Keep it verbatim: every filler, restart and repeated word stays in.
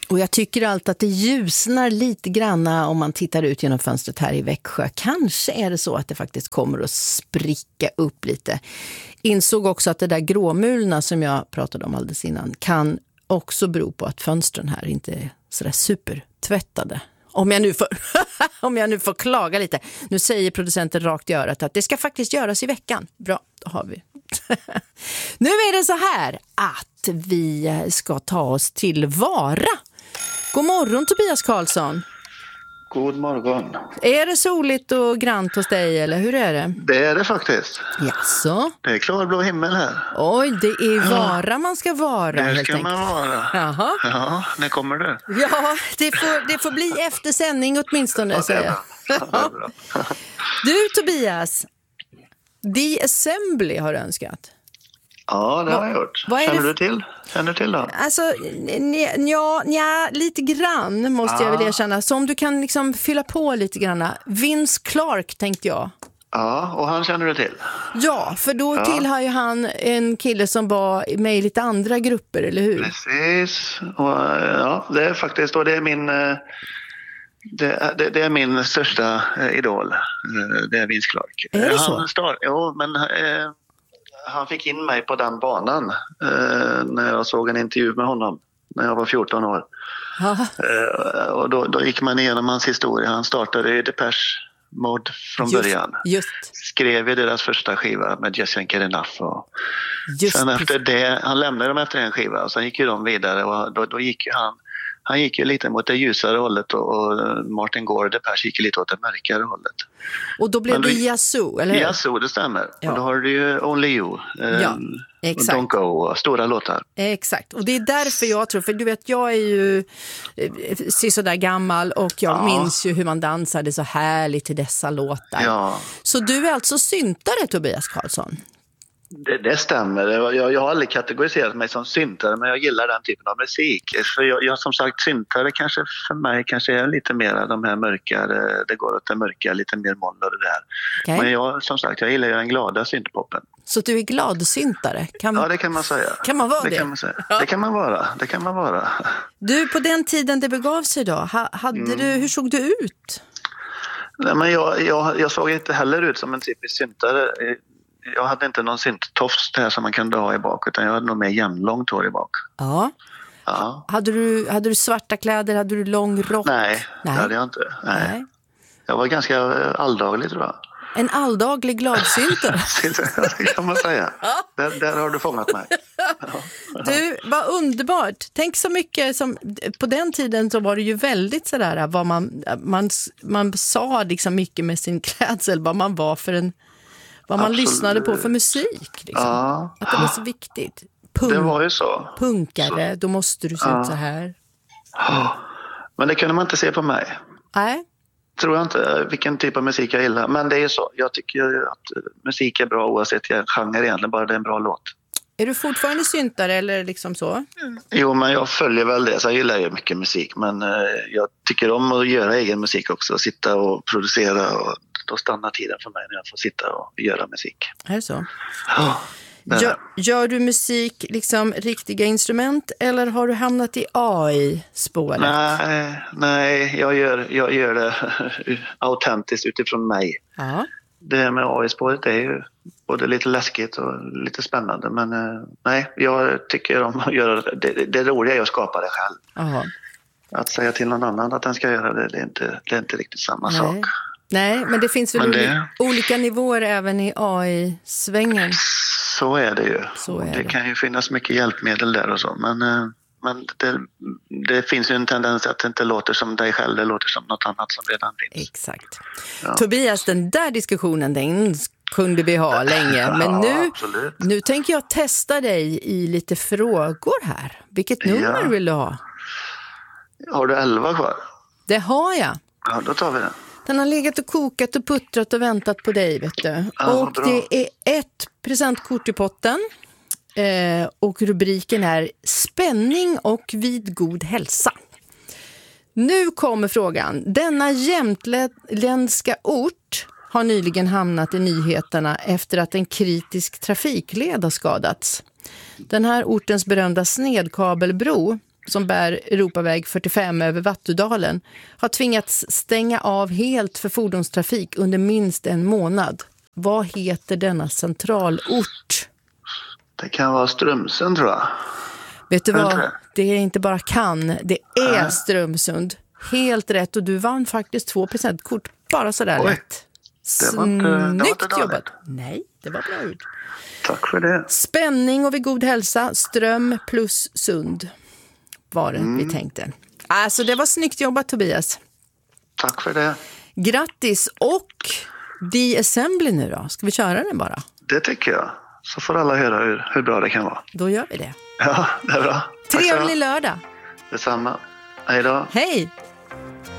Och jag tycker alltid att det ljusnar lite granna om man tittar ut genom fönstret här i Växjö. Kanske är det så att det faktiskt kommer att spricka upp lite. Insåg också att det där gråmulna som jag pratade om alldeles innan kan också bero på att fönstren här inte är sådär supertvättade. Om jag nu får, om jag nu får klaga lite. Nu säger producenten rakt i örat att det ska faktiskt göras i veckan. Bra, då har vi. Nu är det så här att vi ska ta oss till Vara. God morgon Tobias Karlsson. God morgon. Är det soligt och grant hos dig eller hur är det? Det är det faktiskt. Jaså? Det är klarblå himmel här. Oj, det är Vara man ska vara. Det helt ska enkelt. man vara. Jaha. Ja, när kommer det? Ja, det får, det får bli efter sändning åtminstone, Ja, det är säger jag. bra. Ja, det är bra. Du Tobias, The Assembly har du önskat. Ja, det har jag gjort. Vad är Känner det? du till? Känner du till då? Alltså, ja, ja, lite grann måste jag Ja. väl erkänna. Så om du kan liksom fylla på lite grann. Vince Clarke tänkte jag. Ja, och han känner du till? Ja, för då Ja. tillhör ju han en kille som var med i lite andra grupper, eller hur? Precis. Och, ja, det är faktiskt, och det är min... eh, Det är, det, det är min största eh, idol. Eh, Det är Vince Clarke. Är det så? Han start, jo, men eh, han fick in mig på den banan eh, när jag såg en intervju med honom när jag var fjorton år. Ja. Eh, och då, då gick man igenom hans historia. Han startade i Depeche Mode från Just, början. just, Skrev ju deras första skiva med Just Ain't Good Enough. Och just. sen efter det, han lämnade dem efter en skiva och sen gick ju de vidare och då, då gick ju han Han gick ju lite mot det ljusare hållet och, och Martin Gore, Depeche, gick ju lite åt det mörkare hållet. Och då blev Men det du- Yazoo, eller hur? Yazoo, det stämmer. Ja. Och då har du ju Only You, eh, Ja, exakt. och Don't Go och stora låtar. Exakt, och det är därför jag tror, för du vet, jag är ju eh, ser så där gammal och jag Ja. minns ju hur man dansade så härligt till dessa låtar. Ja, Så du är alltså syntare, Tobias Karlsson? det, det stämmer. Jag, jag har aldrig kategoriserat mig som syntare, men jag gillar den typen av musik. För jag, jag som sagt, syntare kanske för mig kanske är lite mer de här mörka, det, det går åt det mörka, lite mer moll och det där. Okej. Men jag, som sagt, jag gillar ju den glada syntpoppen. Så du är gladsyntare? Kan, Ja, det kan man säga. kan man vara det? Det kan man säga. Det kan man vara. Det kan man vara. Du, på den tiden det begav sig då, ha, hade Mm. du, hur såg du ut? Nej, men jag, jag, jag såg inte heller ut som en typisk syntare. Jag hade inte någon synttofs här som man kan dra i bak, utan jag hade nog mer jämnlångt hår i bak. Ja. Ja. Hade du, hade du svarta kläder, hade du lång rock? Nej, Nej. det hade jag inte. Nej. Nej. Jag var ganska alldaglig, tror jag. En alldaglig gladsyntare. Det kan man säga. Där, där har du fångat mig. Du, vad underbart. Tänk så mycket som, på den tiden så var det ju väldigt sådär vad man, man, man sa liksom mycket med sin klädsel, vad man var för en, vad man Absolut. lyssnade på för musik. Liksom. Ja, Att det var så viktigt. Punk, det var ju så. punkare, då måste du se ut så här. Men det kunde man inte se på mig. Nej. Tror jag inte vilken typ av musik jag gillar. Men det är ju så. Jag tycker ju att musik är bra oavsett genre egentligen, bara det är en bra låt. Är du fortfarande syntare eller liksom så? Jo, men jag följer väl det. Så jag gillar ju mycket musik. Men eh, jag tycker om att göra egen musik också. Sitta och producera. Och då stannar tiden för mig när jag får sitta och göra musik. Är det så? Ja, det är Gör, det. gör du musik, liksom riktiga instrument, eller har du hamnat i A I-spåret? Nej, nej jag, gör, jag gör det autentiskt utifrån mig. Ja. Det här med A I-spåret är ju både lite läskigt och lite spännande. Men eh, nej, jag tycker om att göra det. Det, det roliga är att skapa det själv. Aha. Att säga till någon annan att den ska göra det, det är inte, det är inte riktigt samma Nej. sak. Nej, men det finns väl Men det- oli- olika nivåer även i A I-svängen. Så är det ju. Så är det, det. kan ju finnas mycket hjälpmedel där och så. Men, eh, men det, det finns ju en tendens att det inte låter som dig själv, det låter som något annat som redan finns. Exakt. Ja. Tobias, den där diskussionen, den kunde vi ha länge. Men Ja, nu, absolut. nu tänker jag testa dig i lite frågor här. Vilket nummer Ja. vill du ha? Har du elva kvar? Det har jag. Ja, då tar vi den. Den har legat och kokat och puttrat och väntat på dig, vet du. Ja, och bra. det är ett presentkort i potten. Eh, och rubriken är Spänning och vid god hälsa. Nu kommer frågan. Denna jämtländska ort har nyligen hamnat i nyheterna efter att en kritisk trafikled har skadats. Den här ortens berömda snedkabelbro som bär Europaväg fyrtiofem över Vattudalen har tvingats stänga av helt för fordonstrafik under minst en månad. Vad heter denna centralort? Det kan vara Strömsund, tror jag. Vet du vad? Det är inte bara kan, det är äh. Strömsund. Helt rätt, och du vann faktiskt två presentkort bara sådär Oj. lätt. Det var inte, det var Snyggt inte jobbat. Nej, det var bra gjort. Tack för det. Spänning och vid god hälsa, ström plus sund var det mm. vi tänkte. Alltså det var snyggt jobbat, Tobias. Tack för det. Grattis, och The Assembly nu då. Ska vi köra den bara? Det tycker jag. Så får alla höra hur, hur bra det kan vara. Då gör vi det. Ja, det är bra. Trevlig lördag. Detsamma. Hej då. Hej.